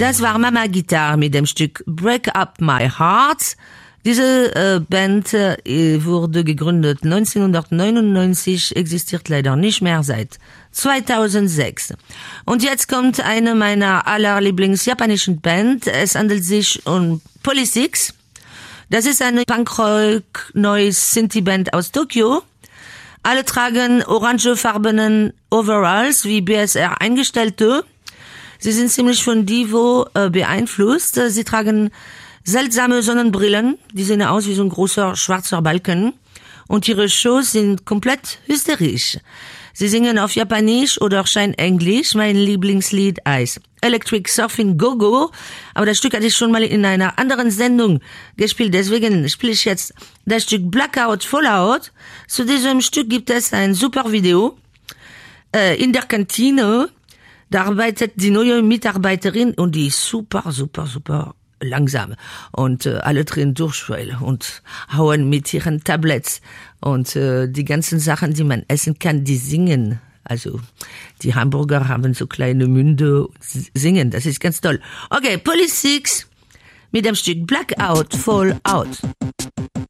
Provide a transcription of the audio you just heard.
Das war Mama Guitar mit dem Stück Break Up My Heart. Diese Band wurde gegründet 1999, existiert leider nicht mehr seit 2006. Und jetzt kommt eine meiner allerlieblings japanischen Band. Es handelt sich um Polysix. Das ist eine Punkrock-Noise-Synthie-Band aus Tokio. Alle tragen orangefarbenen Overalls wie BSR Eingestellte. Sie sind ziemlich von Divo beeinflusst. Sie tragen seltsame Sonnenbrillen, die sehen aus wie so ein großer schwarzer Balken. Und ihre Shows sind komplett hysterisch. Sie singen auf Japanisch oder Scheinenglisch. Mein Lieblingslied heißt Electric Surfing Go-Go. Aber das Stück hatte ich schon mal in einer anderen Sendung gespielt. Deswegen spiele ich jetzt das Stück Blackout Fallout. Zu diesem Stück gibt es ein super Video in der Kantine. Da arbeitet die neue Mitarbeiterin und die ist super langsam und alle drehen Durchfall und hauen mit ihren Tablets und die ganzen Sachen, die man essen kann, die singen. Also die Hamburger haben so kleine Munde und singen, das ist ganz toll. Okay, Polysix mit dem Stück Blackout Fallout.